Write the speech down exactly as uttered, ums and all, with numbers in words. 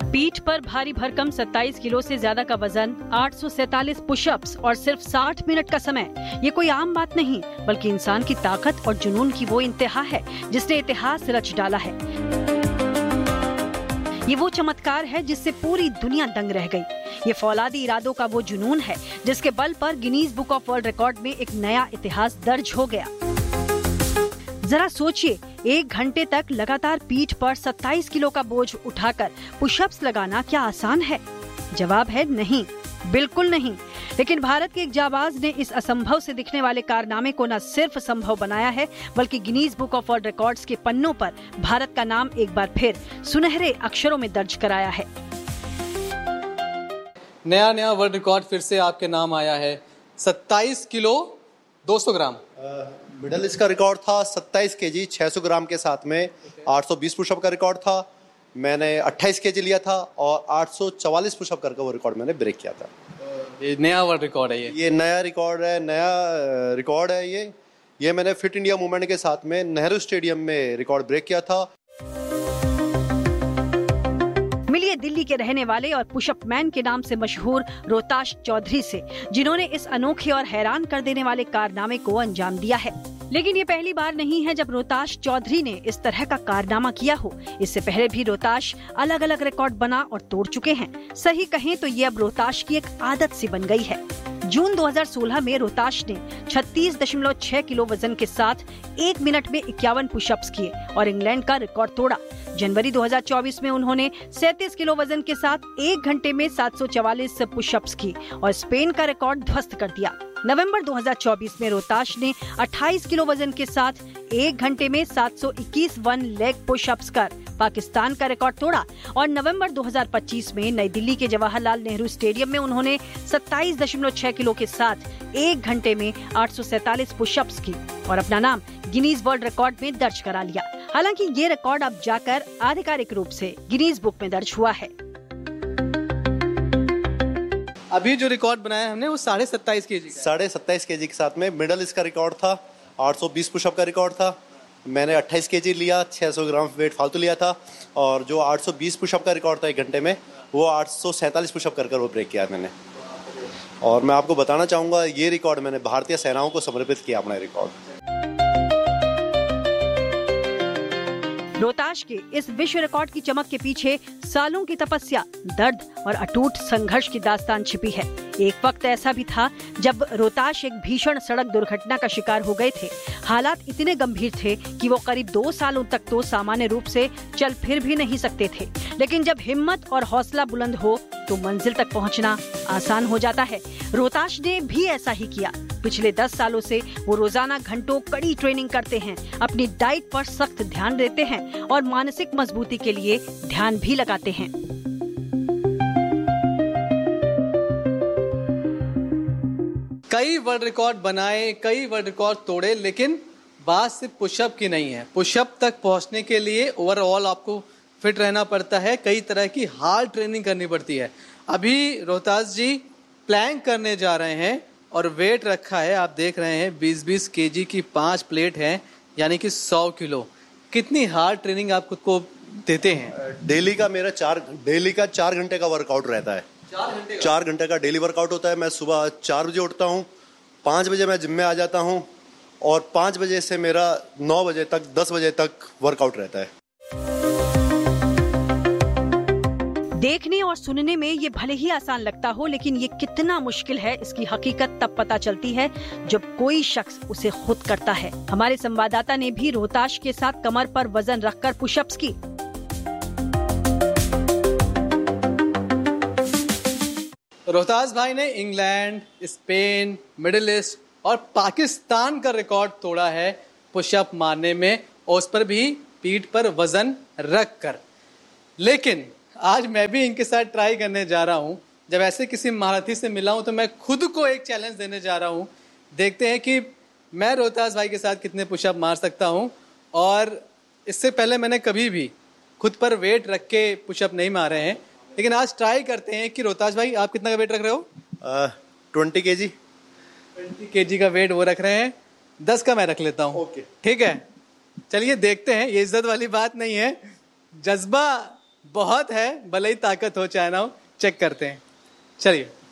पीठ पर भारी भरकम सत्ताईस किलो से ज्यादा का वजन, आठ सौ सैतालीस पुशअप्स और सिर्फ साठ मिनट का समय, ये कोई आम बात नहीं बल्कि इंसान की ताकत और जुनून की वो इंतहा है जिसने इतिहास रच डाला है। ये वो चमत्कार है जिससे पूरी दुनिया दंग रह गई। ये फौलादी इरादों का वो जुनून है जिसके बल पर Guinness book of world record में एक नया इतिहास दर्ज हो गया। जरा सोचिए, एक घंटे तक लगातार पीठ पर सत्ताईस किलो का बोझ उठाकर पुशअप्स लगाना क्या आसान है? जवाब है नहीं, बिल्कुल नहीं। लेकिन भारत के एक जाबाज ने इस असंभव से दिखने वाले कारनामे को न सिर्फ संभव बनाया है बल्कि Guinness book of world records के पन्नों पर भारत का नाम एक बार फिर सुनहरे अक्षरों में दर्ज कराया है। नया नया वर्ल्ड रिकॉर्ड फिर से आपके नाम आया है। सत्ताईस किलो दो सौ ग्राम मिडल ईस्ट का रिकॉर्ड था। सत्ताईस केजी छह सौ ग्राम के साथ में आठ सौ बीस पुशअप का रिकॉर्ड था। मैंने अट्ठाईस केजी लिया था और आठ सौ चवालीस पुशअप करके वो रिकॉर्ड मैंने ब्रेक किया था। ये नया वर्ल्ड रिकॉर्ड है। ये ये नया रिकॉर्ड है, नया रिकॉर्ड है। ये ये मैंने फिट इंडिया मूवमेंट के साथ में नेहरू स्टेडियम में रिकॉर्ड ब्रेक किया था। मिलिए दिल्ली के रहने वाले और पुशअप मैन के नाम से मशहूर रोहताश चौधरी से, जिन्होंने इस अनोखे और हैरान कर देने वाले कारनामे को अंजाम दिया है। लेकिन ये पहली बार नहीं है जब रोहताश चौधरी ने इस तरह का कारनामा किया हो। इससे पहले भी रोहताश अलग अलग रिकॉर्ड बना और तोड़ चुके हैं। सही कहें तो ये अब रोहताश की एक आदत सी बन गई है। जून दो हज़ार सोलह में रोहताश ने छत्तीस दशमलव छह किलो वजन के साथ एक मिनट में इक्यावन पुशअप्स किए और इंग्लैंड का रिकॉर्ड तोड़ा। जनवरी दो हज़ार चौबीस में उन्होंने सैंतीस किलो वजन के साथ एक घंटे में सात सौ चवालीस पुशअप्स की और स्पेन का रिकॉर्ड ध्वस्त कर दिया। नवंबर दो हज़ार चौबीस में रोहताश ने अट्ठाईस किलो वजन के साथ एक घंटे में सात सौ इक्कीस वन लेग पुशअप्स कर पाकिस्तान का रिकॉर्ड तोड़ा और नवंबर दो हज़ार पच्चीस में नई दिल्ली के जवाहरलाल नेहरू स्टेडियम में उन्होंने सत्ताईस दशमलव छह किलो के साथ एक घंटे में आठ सौ सैतालीस पुशअप्स की और अपना नाम गिनीज वर्ल्ड रिकॉर्ड में दर्ज करा लिया। हालांकि ये रिकॉर्ड अब जाकर आधिकारिक रूप से गिनीज बुक में दर्ज हुआ है। अभी जो रिकॉर्ड बनाया हमने वो साढ़े सत्ताईस के जी साढ़े सत्ताईस के जी के साथ में मिडल ईस्ट का रिकॉर्ड था। आठ सौ बीस पुशअप का रिकॉर्ड था। मैंने अट्ठाईस केजी लिया, छह सौ ग्राम वेट फालतू लिया था और जो आठ सौ बीस पुशअप का रिकॉर्ड था एक घंटे में, वो आठ सौ सैंतालीस पुशअप कर कर वो ब्रेक किया मैंने। और मैं आपको बताना चाहूँगा, ये रिकॉर्ड मैंने भारतीय सेनाओं को समर्पित किया अपना रिकॉर्ड। रोहताश के इस विश्व रिकॉर्ड की चमक के पीछे सालों की तपस्या, दर्द और अटूट संघर्ष की दास्तान छिपी है। एक वक्त ऐसा भी था जब रोहताश एक भीषण सड़क दुर्घटना का शिकार हो गए थे। हालात इतने गंभीर थे कि वो करीब दो सालों तक तो सामान्य रूप से चल फिर भी नहीं सकते थे। लेकिन जब हिम्मत और हौसला बुलंद हो तो मंजिल तक पहुंचना आसान हो जाता है। रोहताश ने भी ऐसा ही किया। पिछले दस सालों से वो रोजाना घंटों कड़ी ट्रेनिंग करते हैं, अपनी डाइट पर सख्त ध्यान देते हैं और मानसिक मजबूती के लिए ध्यान भी लगाते हैं। कई वर्ल्ड रिकॉर्ड बनाए, कई वर्ल्ड रिकॉर्ड तोड़े, लेकिन बात सिर्फ पुशअप की नहीं है। पुशअप तक पहुंचने के लिए ओवरऑल आपको फिट रहना पड़ता है, कई तरह की हार्ड ट्रेनिंग करनी पड़ती है। अभी रोहताश जी प्लैंक करने जा रहे हैं और वेट रखा है, आप देख रहे हैं बीस बीस केजी की पांच प्लेट है, यानी कि सौ किलो। कितनी हार्ड ट्रेनिंग आप खुद को देते हैं? डेली का मेरा चार डेली का चार घंटे का वर्कआउट रहता है। चार घंटे चार घंटे का डेली वर्कआउट होता है। मैं सुबह चार बजे उठता हूँ, पाँच बजे मैं जिम में आ जाता हूँ और पाँच बजे से मेरा नौ बजे तक दस बजे तक वर्कआउट रहता है। देखने और सुनने में ये भले ही आसान लगता हो, लेकिन ये कितना मुश्किल है इसकी हकीकत तब पता चलती है जब कोई शख्स उसे खुद करता है। हमारे संवाददाता ने भी रोहताश के साथ कमर पर वजन रखकर पुशअप्स की। रोहताश भाई ने इंग्लैंड, स्पेन, मिडिल ईस्ट और पाकिस्तान का रिकॉर्ड तोड़ा है पुशअप मारने में, और उस पर भी पीठ पर वजन रख कर। लेकिन आज मैं भी इनके साथ ट्राई करने जा रहा हूं। जब ऐसे किसी महारथी से मिला हूं तो मैं खुद को एक चैलेंज देने जा रहा हूं। देखते हैं कि मैं रोहताश भाई के साथ कितने पुशअप मार सकता हूं। और इससे पहले मैंने कभी भी खुद पर वेट रख के पुशअप नहीं मारे हैं, लेकिन आज ट्राई करते हैं कि रोहताश भाई आप कितना का वेट रख रहे हो? ट्वेंटी के जी ट्वेंटी के जी का वेट वो रख रहे हैं, दस का मैं रख लेता हूँ। ओके, ठीक है, चलिए देखते हैं। ये इज्जत वाली बात नहीं है, जज्बा बहुत है, भले ही ताकत हो चाहे ना हो। चेक करते हैं, चलिए।